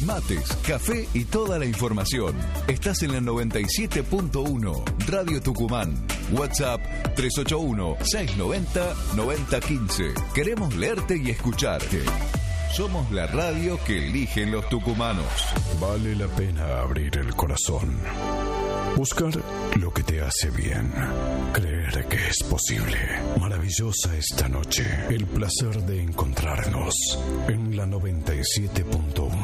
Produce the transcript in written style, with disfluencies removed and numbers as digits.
mates, café y toda la información. Estás en la 97.1 Radio Tucumán. WhatsApp 381-690-9015. Queremos leerte y escucharte. Somos la radio que eligen los tucumanos. Vale la pena abrir el corazón. Buscar lo que te hace bien. Creer que es posible. Maravillosa esta noche. El placer de encontrarnos en la 97.1.